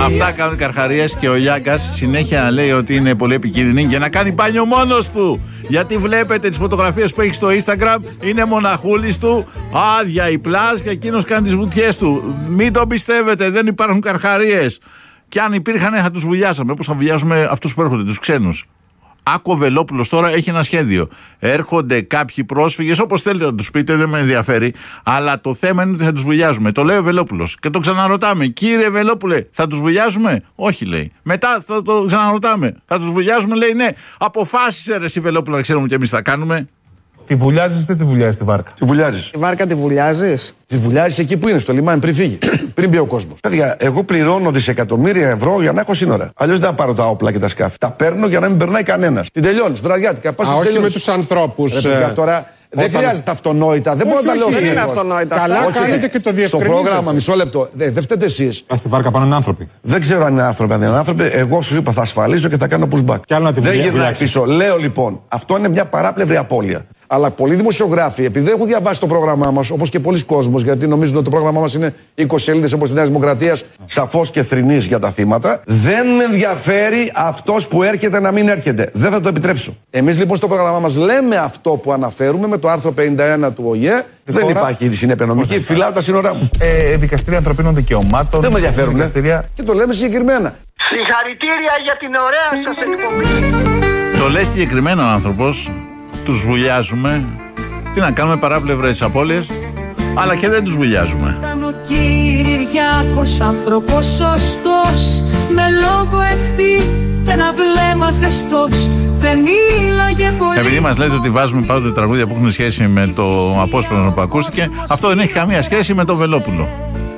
Αυτά κάνουν καρχαρίες και ο Γιάγκας συνέχεια λέει ότι είναι πολύ επικίνδυνη για να κάνει μπάνιο μόνος του. Γιατί βλέπετε τις φωτογραφίες που έχει στο Instagram, είναι μοναχούλης του, άδεια η πλάζ και εκείνος κάνει τις βουτιές του. Μην το πιστεύετε, δεν υπάρχουν καρχαρίες. Και αν υπήρχαν θα τους βουλιάσαμε, όπως θα βουλιάζουμε αυτούς που έρχονται, τους ξένους. Άκο Βελόπουλος τώρα έχει ένα σχέδιο. Έρχονται κάποιοι πρόσφυγες, όπως θέλετε να τους πείτε, δεν με ενδιαφέρει. Αλλά το θέμα είναι ότι θα τους βουλιάζουμε. Το λέει ο Βελόπουλος. Και το ξαναρωτάμε. Κύριε Βελόπουλε, θα τους βουλιάζουμε? Όχι, λέει. Μετά θα το ξαναρωτάμε. Θα τους βουλιάζουμε? Λέει ναι. Αποφάσισε ρε εσύ Βελόπουλο, να ξέρουμε κι εμείς θα κάνουμε. Τη βουλιάζεις ή δεν τη βουλιάζεις τη βάρκα? Τη βουλιάζεις. Τη βάρκα τη βουλιάζεις? Τη βουλιάζεις εκεί που είναι, στο λιμάνι, πριν φύγει. Πριν μπει ο κόσμος. Παιδιά, εγώ πληρώνω δισεκατομμύρια ευρώ για να έχω σύνορα. Αλλιώς δεν θα πάρω τα όπλα και τα σκάφη. Τα παίρνω για να μην περνάει κανένας. Την τελειώνεις, βραδιάτικα. Όχι με τους ανθρώπους. Τώρα δεν χρειάζεται αυτονόητα. Δεν μπορώ να τα λέω. Δεν είναι αυτονόητα. Καλά κάνετε και το διευκρινίζετε. Στο πρόγραμμα, μισό λεπτό. Δεν φταίτε εσείς. Στη βάρκα πάνε άνθρωποι. Δεν ξέρω αν είναι άνθρωποι, αν δεν είναι άνθρωποι. Εγώ σου είπα θα ασφαλίσω και θα κάνω pushback. Δεν γυρνάει πίσω. Λέω λοιπόν, αυτό είναι μια παράπλευρη απώλεια. Αλλά πολλοί δημοσιογράφοι, επειδή δεν έχουν διαβάσει το πρόγραμμά μας, όπως και πολλοί κόσμος, γιατί νομίζουν ότι το πρόγραμμά μας είναι 20 σελίδες όπως τη Νέα Δημοκρατία, σαφώς και θρηνής για τα θύματα, δεν με ενδιαφέρει αυτός που έρχεται να μην έρχεται. Δεν θα το επιτρέψω. Εμείς λοιπόν στο πρόγραμμά μας λέμε αυτό που αναφέρουμε με το άρθρο 51 του ΟΗΕ. Δεν υπάρχει συνέπεια νομική. Φυλάω τα σύνορά μου. Δικαστήρια ανθρωπίνων δικαιωμάτων. Δεν με ενδιαφέρουν. Δικαστήρια... Και το λέμε συγκεκριμένα. Συγχαρητήρια για την ωραία σας εκπομπή. Το λέει συγκεκριμένα ο άνθρωπος. Τους βουλιάζουμε. Τι να κάνουμε, παράπλευρες απώλειες. Αλλά και δεν τους βουλιάζουμε. Ήταν ο Κυριάκος άνθρωπος σωστός, με λόγο ευθύ και ένα βλέμμα ζεστός. Δεν μίλαγε πολύ. Επειδή μας λέτε ότι βάζουμε πάντοτε τραγούδια που έχουν σχέση με το απόσπασμα που ακούστηκε, αυτό δεν έχει καμία σχέση με το Βελόπουλο.